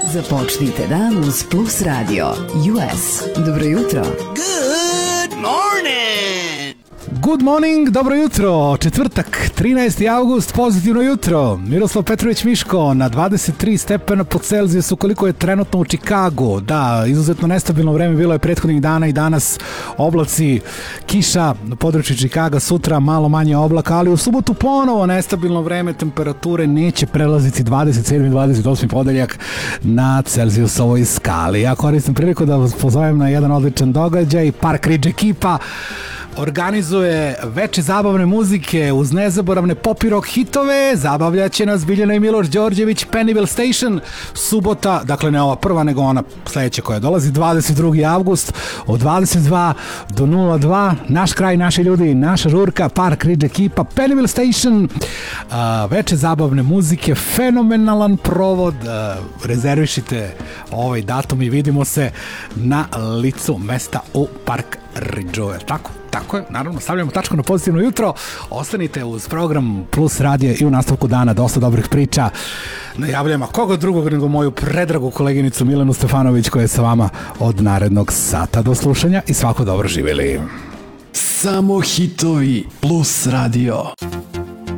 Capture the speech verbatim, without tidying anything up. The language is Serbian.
Započnite dan uz Plus Radio U S. Dobro jutro. Good morning! Good morning, dobro jutro, četvrtak, trinaesti avgust, pozitivno jutro. Miroslav Petrović Miško na dvadeset tri stepena po Celzijusu, koliko je trenutno u Čikagu. Da, izuzetno nestabilno vreme bilo je prethodnih dana i danas oblaci, kiša na području Čikaga, sutra malo manje oblaka, ali u subotu ponovo nestabilno vreme, temperature neće prelaziti dvadeset sedmi dvadeset osmi podeljak na Celzijusovoj skali. Ja koristim priliku da vas pozovem na jedan odličan događaj. Park Ridge ekipa organizuje veče zabavne muzike uz nezaboravne pop i rock hitove. Zabavljaće nas Biljana i Miloš Đorđević, Pennyville Station, subota, dakle ne ova prva nego ona sledeća koja dolazi, dvadeset drugi avgust od dvadeset dva do nula dva, naš kraj, naši ljudi, naša žurka, Park Ridge ekipa, Pennyville Station, uh, veče zabavne muzike, fenomenalan provod, uh, rezervišite ovaj datum i vidimo se na licu mesta u Park Ridge-u, tako? Tako je, naravno, stavljamo tačku na pozitivno jutro. Ostanite uz program Plus radija i u nastavku dana dosta dobrih priča. Najavljamo koga drugog nego moju predragu koleginicu Milenu Stefanović koja je sa vama od narednog sata. Do slušanja i svako dobro živjeli. Samo hitovi Plus radio.